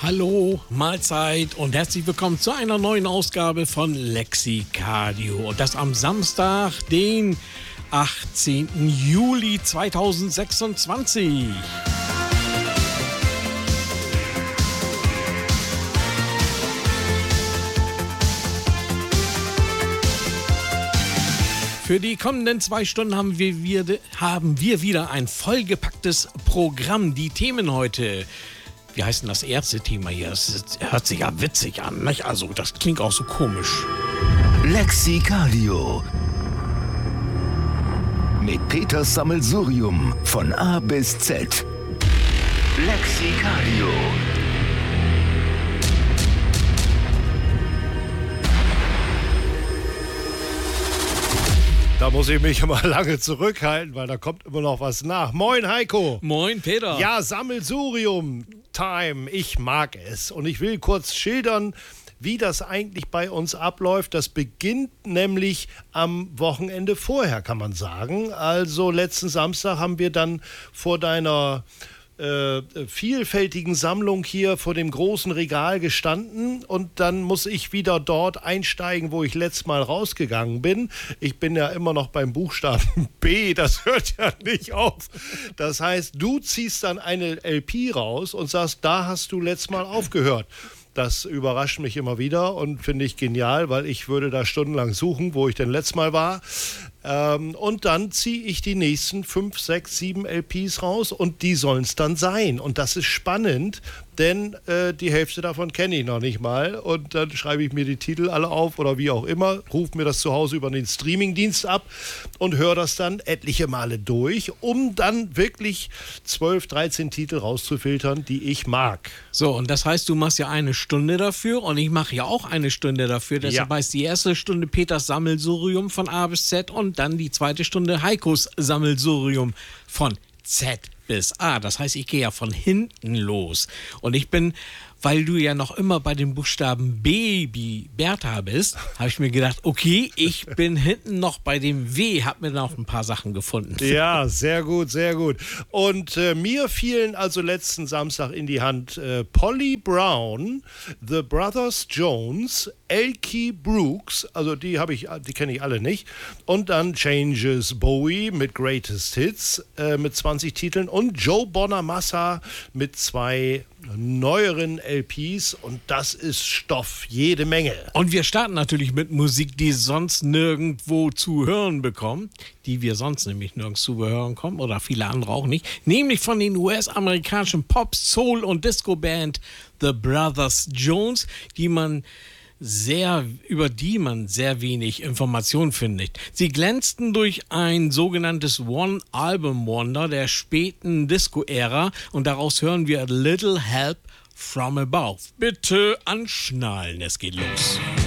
Hallo, Mahlzeit und herzlich willkommen zu einer neuen Ausgabe von Lexikadio. Und das am Samstag, den 18. Juli 2026. Für die kommenden 2 Stunden haben wir wieder ein vollgepacktes Programm. Die Themen heute. Wie heißt denn das erste Thema hier? Das hört sich ja witzig an, nicht? Also, das klingt auch so komisch. Lexikadio. Mit Peter Sammelsurium von A bis Z. Lexikadio. Da muss ich mich immer lange zurückhalten, weil da kommt immer noch was nach. Moin Heiko. Moin Peter. Ja, Sammelsurium Time. Ich mag es. Und ich will kurz schildern, wie das eigentlich bei uns abläuft. Das beginnt nämlich am Wochenende vorher, kann man sagen. Also letzten Samstag haben wir dann vor deiner vielfältigen Sammlung hier vor dem großen Regal gestanden und dann muss ich wieder dort einsteigen, wo ich letztes Mal rausgegangen bin. Ich bin ja immer noch beim Buchstaben B, das hört ja nicht auf. Das heißt, du ziehst dann eine LP raus und sagst, da hast du letztes Mal aufgehört. Das überrascht mich immer wieder und finde ich genial, weil ich würde da stundenlang suchen, wo ich denn letztes Mal war. Und dann ziehe ich die nächsten 5, 6, 7 LPs raus und die sollen es dann sein. Und das ist spannend, denn die Hälfte davon kenne ich noch nicht mal. Und dann schreibe ich mir die Titel alle auf oder wie auch immer, rufe mir das zu Hause über den Streamingdienst ab und höre das dann etliche Male durch, um dann wirklich 12, 13 Titel rauszufiltern, die ich mag. So, und das heißt, du machst ja eine Stunde dafür und ich mache ja auch eine Stunde dafür. Deshalb heißt die erste Stunde Peters Sammelsurium von A bis Z und dann die zweite Stunde Heikos Sammelsurium von Z bis A. Das heißt, ich gehe ja von hinten los. Und ich bin, weil du ja noch immer bei dem Buchstaben B wie Bertha bist, habe ich mir gedacht, okay, ich bin hinten noch bei dem W, habe mir noch ein paar Sachen gefunden. Ja, sehr gut, sehr gut. Und mir fielen also letzten Samstag in die Hand Polly Brown, The Brothers Jones, Elkie Brooks, also die kenne ich alle nicht, und dann Changes Bowie mit Greatest Hits mit 20 Titeln und Joe Bonamassa mit 2 neueren LPs und das ist Stoff, jede Menge. Und wir starten natürlich mit Musik, die sonst nirgendwo zu hören bekommt, die wir sonst nämlich nirgends zu hören kommen oder viele andere auch nicht, nämlich von den US-amerikanischen Pop-, Soul- und Disco-Band The Brothers Jones, über die man sehr wenig Informationen findet. Sie glänzten durch ein sogenanntes One-Album-Wonder der späten Disco-Ära und daraus hören wir A Little Help from Above. Bitte anschnallen, es geht los.